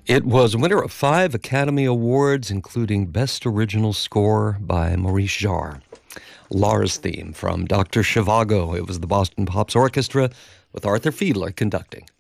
It was a winner of 5 Academy Awards, including Best Original Score by Maurice Jarre. Lars theme from Dr. Zhivago. It was the Boston Pops Orchestra with Arthur Fiedler conducting.